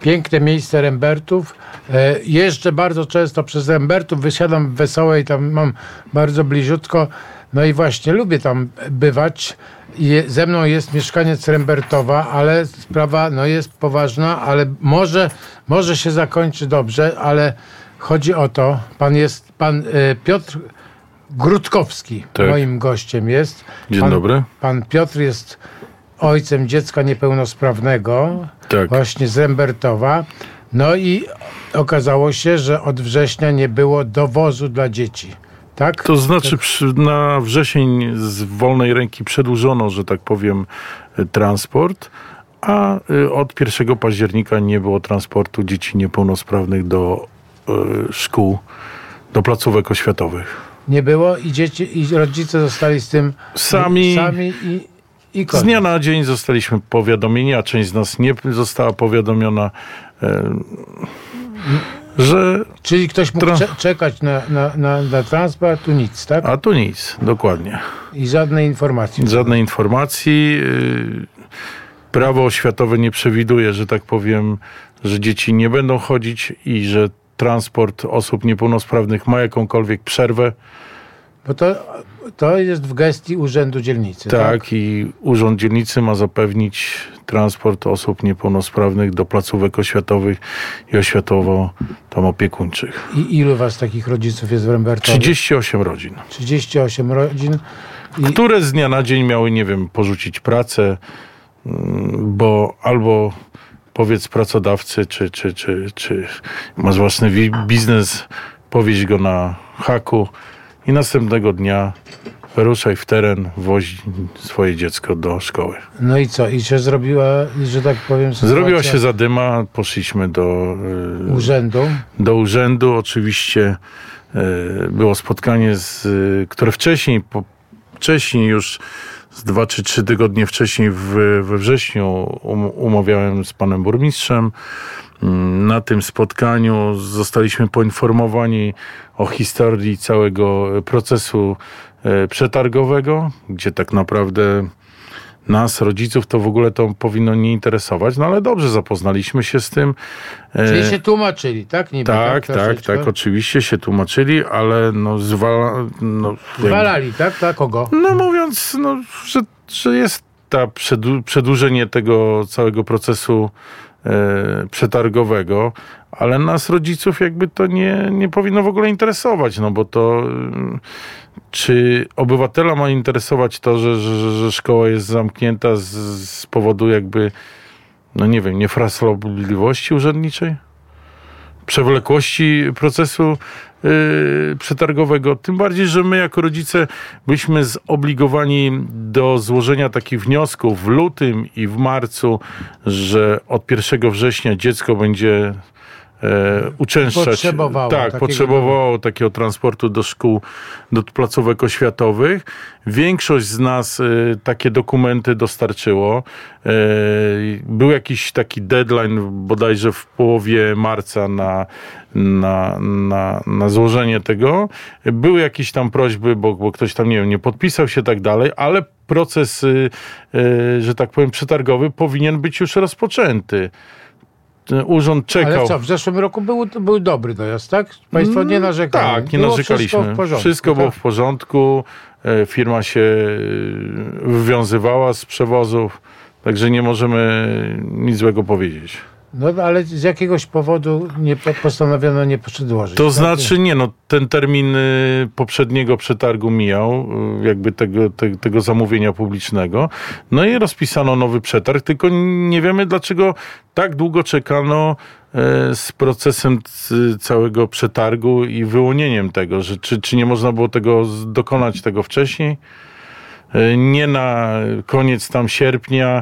piękne miejsce Rembertów. Jeżdżę bardzo często przez Rembertów, wysiadam w Wesołej, tam mam bardzo bliziutko. No i właśnie lubię tam bywać. Ze mną jest mieszkaniec Rembertowa, ale sprawa jest poważna, ale może się zakończy dobrze, ale chodzi o to, pan Piotr Grudkowski, tak, moim gościem jest. Dzień dobry. Pan Piotr jest ojcem dziecka niepełnosprawnego, tak, właśnie z Rembertowa. No i okazało się, że od września nie było dowozu dla dzieci. Tak? To znaczy na wrzesień z wolnej ręki przedłużono, że tak powiem, transport, a od 1 października nie było transportu dzieci niepełnosprawnych do szkół, do placówek oświatowych. Nie było i dzieci, i rodzice zostali z tym sami i koniec. Z dnia na dzień zostaliśmy powiadomieni, a część z nas nie została powiadomiona, że... Czyli ktoś mógł czekać na transport, a tu nic, tak? A tu nic, dokładnie. I żadnej informacji. Żadnej informacji. Prawo oświatowe nie przewiduje, że tak powiem, że dzieci nie będą chodzić i że transport osób niepełnosprawnych ma jakąkolwiek przerwę. Bo to jest w gestii Urzędu Dzielnicy. Tak, i Urząd Dzielnicy ma zapewnić transport osób niepełnosprawnych do placówek oświatowych i oświatowo-opiekuńczych. I ilu was takich rodziców jest w Rembertowie? 38 rodzin. 38 rodzin. Które z dnia na dzień miały, nie wiem, porzucić pracę, bo albo powiedz pracodawcy, czy masz własny biznes, powieź go na haku i następnego dnia ruszaj w teren, woź swoje dziecko do szkoły. No i co? I się zrobiła, że tak powiem... Zrobiła się zadyma, poszliśmy do urzędu. Do urzędu. Oczywiście było spotkanie, które wcześniej już z 2 czy 3 tygodnie wcześniej we wrześniu umawiałem z panem burmistrzem. Na tym spotkaniu zostaliśmy poinformowani o historii całego procesu przetargowego, gdzie tak naprawdę nas, rodziców, to w ogóle to powinno nie interesować, no ale dobrze, zapoznaliśmy się z tym. Czyli się tłumaczyli, tak? Niby, tak, oczywiście się tłumaczyli, ale zwalali, tak? Tak, kogo? No mówiąc, że jest przedłużenie tego całego procesu przetargowego, ale nas, rodziców, jakby to nie powinno w ogóle interesować, no bo to czy obywatela ma interesować to, że szkoła jest zamknięta z powodu jakby, nie wiem, niefrasobliwości urzędniczej? Przewlekłości procesu przetargowego. Tym bardziej, że my jako rodzice byliśmy zobligowani do złożenia takich wniosków w lutym i w marcu, że od 1 września dziecko będzie uczęszczać. Potrzebowało takiego transportu do szkół, do placówek oświatowych. Większość z nas takie dokumenty dostarczyło. Był jakiś taki deadline bodajże w połowie marca na złożenie tego. Były jakieś tam prośby, bo ktoś tam, nie podpisał się, tak dalej, ale proces, że tak powiem, przetargowy powinien być już rozpoczęty. Urząd czekał. Ale co, w zeszłym roku był dobry dojazd, tak? Państwo nie narzekali. Tak, nie narzekaliśmy. Wszystko było w porządku. Firma się wywiązywała z przewozów, także nie możemy nic złego powiedzieć. No ale z jakiegoś powodu postanowiono nie przedłożyć. To znaczy ten termin poprzedniego przetargu mijał, jakby tego zamówienia publicznego. No i rozpisano nowy przetarg, tylko nie wiemy, dlaczego tak długo czekano z procesem całego przetargu i wyłonieniem tego, że czy nie można było dokonać tego wcześniej? Nie na koniec sierpnia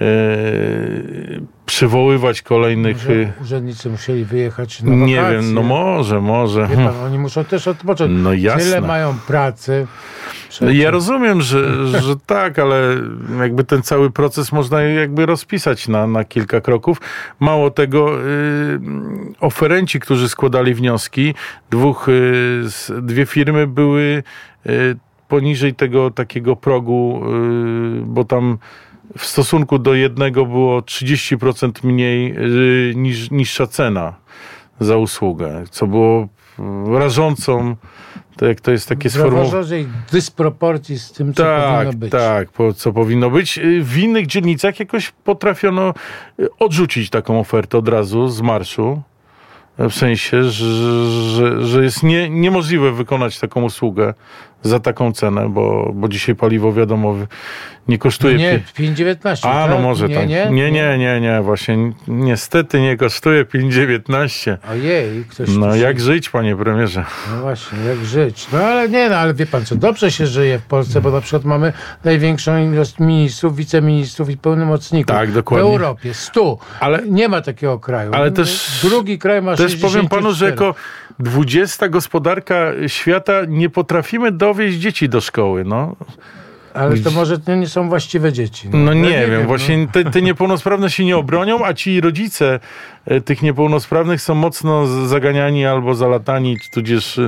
przywoływać kolejnych... Może urzędnicy musieli wyjechać na wakacje. Nie wiem, może. Wie pan, oni muszą też odpocząć. No jasne. Tyle mają pracy. Ja rozumiem, że tak, ale jakby ten cały proces można jakby rozpisać na kilka kroków. Mało tego, oferenci, którzy składali wnioski, dwie firmy były poniżej tego takiego progu, bo tam w stosunku do jednego było 30% mniej niższa cena za usługę, co było rażącą, to jak to jest takie sformułowanie dysproporcji z tym, co powinno być. Tak, co powinno być. W innych dzielnicach jakoś potrafiono odrzucić taką ofertę od razu z marszu. W sensie, że jest niemożliwe wykonać taką usługę za taką cenę, bo dzisiaj paliwo, wiadomo, nie kosztuje... Nie, 5,19. A, no może tak. Nie. Właśnie niestety nie kosztuje 5,19. Ojej, ktoś... No jak żyć, panie premierze? No właśnie, jak żyć. No ale wie pan co, dobrze się żyje w Polsce, bo na przykład mamy największą ilość ministrów, wiceministrów i pełnomocników. Tak, dokładnie. W Europie, 100. Ale nie ma takiego kraju. Ale też... Drugi kraj ma 64. Też powiem panu, że jako 20. gospodarka świata nie potrafimy dowieźć dzieci do szkoły, no. Ale to może to nie są właściwe dzieci. No nie wiem, właśnie te niepełnosprawne się nie obronią, a ci rodzice tych niepełnosprawnych są mocno zaganiani albo zalatani, tudzież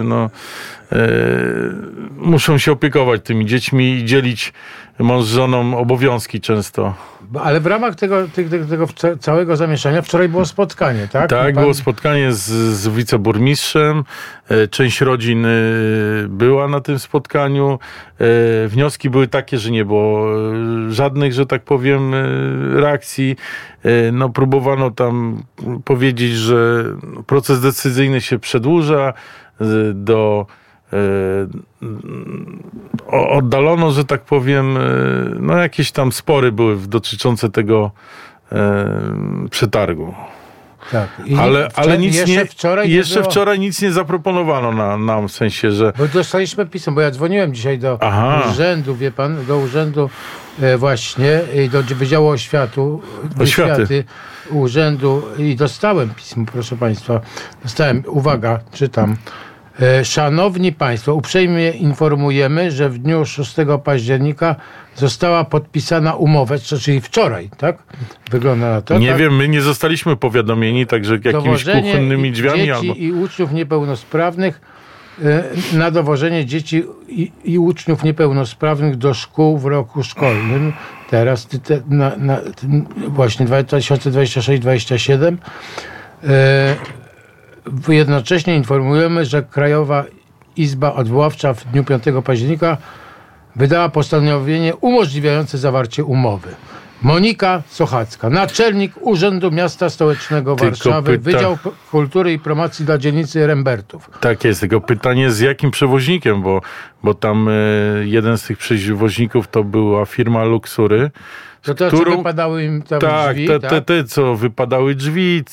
muszą się opiekować tymi dziećmi i dzielić mąż z żoną obowiązki często. Ale w ramach tego całego zamieszania wczoraj było spotkanie, tak? Tak, było spotkanie z wiceburmistrzem. Część rodzin była na tym spotkaniu. Wnioski były takie, że nie było żadnych, że tak powiem, reakcji. No, próbowano tam powiedzieć, że proces decyzyjny się przedłuża oddalono, że tak powiem, no jakieś tam spory były dotyczące tego przetargu. Tak. Ale nic jeszcze wczoraj nic nie zaproponowano nam, w sensie, że... Bo dostaliśmy pismo, bo ja dzwoniłem dzisiaj do urzędu, wie pan, do urzędu właśnie, do Wydziału Oświaty urzędu i dostałem pismo, proszę państwa. Uwaga, czytam. Szanowni Państwo, uprzejmie informujemy, że w dniu 6 października została podpisana umowa, czyli wczoraj, tak? Wygląda na to. Nie tak? wiem, my nie zostaliśmy powiadomieni, także jakimiś kuchennymi drzwiami dzieci albo... i uczniów niepełnosprawnych na dowożenie dzieci i uczniów niepełnosprawnych do szkół w roku szkolnym. Teraz właśnie 2026-2027. Jednocześnie informujemy, że Krajowa Izba Odwoławcza w dniu 5 października wydała postanowienie umożliwiające zawarcie umowy. Monika Sochacka, naczelnik Urzędu Miasta Stołecznego Warszawy, Wydział Kultury i Promocji dla dzielnicy Rembertów. Tak jest, tylko pytanie z jakim przewoźnikiem, bo tam jeden z tych przewoźników to była firma Luxury. To co wypadały im tam drzwi? Te, co wypadały drzwi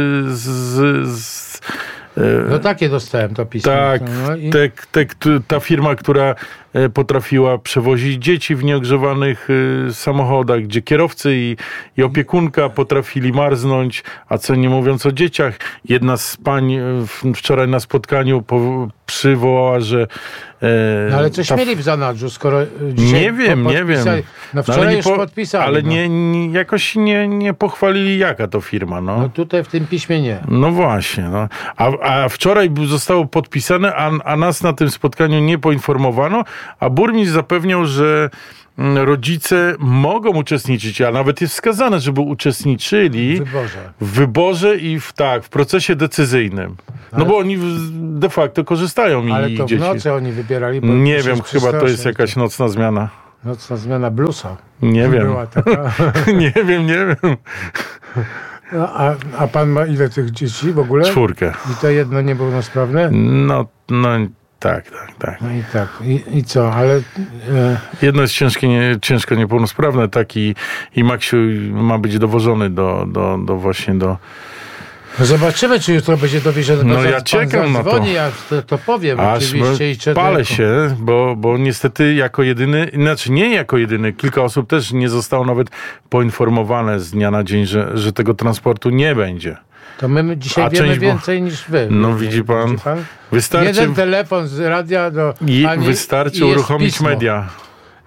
no takie dostałem to pismo. Tak, ta firma, która potrafiła przewozić dzieci w nieogrzewanych samochodach, gdzie kierowcy i opiekunka potrafili marznąć, a co nie mówiąc o dzieciach. Jedna z pań wczoraj na spotkaniu przywołała, że... No ale coś mieli w zanadrzu, skoro dzisiaj nie wiem. No wczoraj już podpisali. Ale jakoś nie pochwalili, jaka to firma. No tutaj w tym piśmie nie. No właśnie. No. A wczoraj zostało podpisane, a nas na tym spotkaniu nie poinformowano, a burmistrz zapewniał, że rodzice mogą uczestniczyć, a nawet jest wskazane, żeby uczestniczyli w wyborze i w procesie decyzyjnym. No bo oni de facto korzystają ale i to dzieci. w nocy oni wybierali. Nie wiem, chyba to jest jakaś nocna zmiana. Nocna zmiana bluesa. Nie wiem. Była taka. Nie wiem. No, a pan ma ile tych dzieci w ogóle? 4. I to jedno niepełnosprawne? No tak. No i tak. I co? Ale... Jedno jest ciężko niepełnosprawne, tak i Maksiu ma być dowożony właśnie do... No zobaczymy, czy jutro będzie dowieziony. No ja czekam na to. Ja to powiem oczywiście. Palę się, bo niestety jako jedyny, nie jako jedyny, kilka osób też nie zostało nawet poinformowane z dnia na dzień, że tego transportu nie będzie. To my dzisiaj wiemy więcej niż wy. No widzi pan? Wystarczy, jeden telefon z radia do pani wystarczy uruchomić media.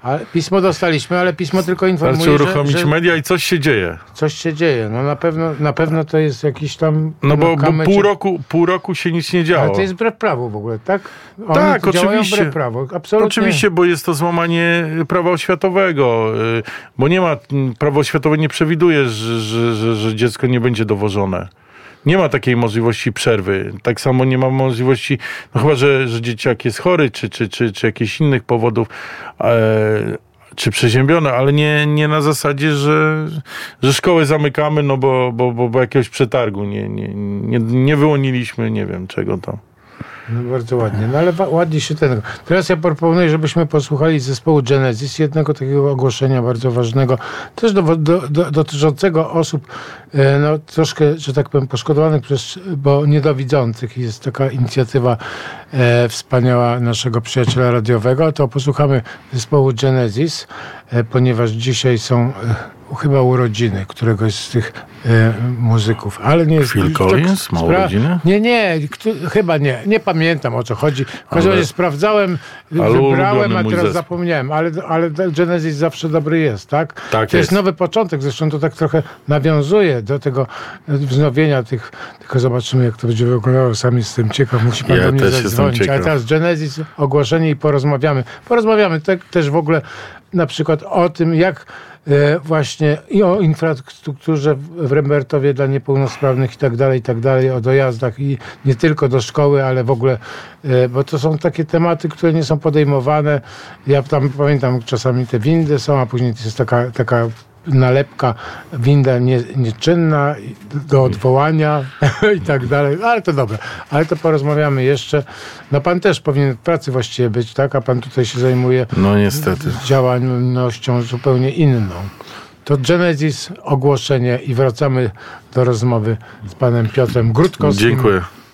A pismo dostaliśmy, ale pismo tylko informuje, Wystarczy uruchomić że media i coś się dzieje. coś się dzieje. No na pewno to jest jakiś tam... No bo pół roku się nic nie działo. Ale to jest wbrew prawu w ogóle, tak? Oni Tak, działają oczywiście. wbrew prawu. Absolutnie. Oczywiście, bo jest to złamanie prawa oświatowego, bo nie ma, prawo oświatowe nie przewiduje, że dziecko nie będzie dowożone. Nie ma takiej możliwości przerwy. Tak samo nie ma możliwości, no chyba, że dzieciak jest chory, czy jakichś innych powodów, czy przeziębione, ale nie na zasadzie, że szkołę zamykamy, no bo jakiegoś przetargu nie wyłoniliśmy, nie wiem czego tam. No bardzo ładnie, no ale ładnie się ten... Teraz ja proponuję, żebyśmy posłuchali zespołu Genesis, jednego takiego ogłoszenia bardzo ważnego, też dotyczącego osób, no troszkę, że tak powiem, poszkodowanych bo niedowidzących. Jest taka inicjatywa wspaniała naszego przyjaciela radiowego. To posłuchamy zespołu Genesis, ponieważ dzisiaj są... chyba urodziny któregoś z tych muzyków, ale nie jest... Phil Collins ma urodziny? Nie, chyba nie. Nie pamiętam, o co chodzi. W każdym razie sprawdzałem, wybrałem, a teraz zapomniałem. Ale Genesis zawsze dobry jest, tak? Tak to jest nowy początek, zresztą to tak trochę nawiązuje do tego wznowienia tych, tylko zobaczymy, jak to będzie wyglądało. Sam jestem ciekaw, musi pan do mnie zadzwonić. Ale teraz Genesis, ogłoszenie i porozmawiamy. Porozmawiamy też w ogóle na przykład o tym, jak właśnie i o infrastrukturze w Rembertowie dla niepełnosprawnych i tak dalej, o dojazdach i nie tylko do szkoły, ale w ogóle, bo to są takie tematy, które nie są podejmowane. Ja tam pamiętam, czasami te windy są, a później to jest taka nalepka, winda nieczynna do odwołania i tak dalej, ale to dobra, ale to porozmawiamy jeszcze. No pan też powinien w pracy właściwie być, tak? A pan tutaj się zajmuje no niestety działalnością zupełnie inną. To Genesis, ogłoszenie i wracamy do rozmowy z panem Piotrem Grudkowskim. Dziękuję.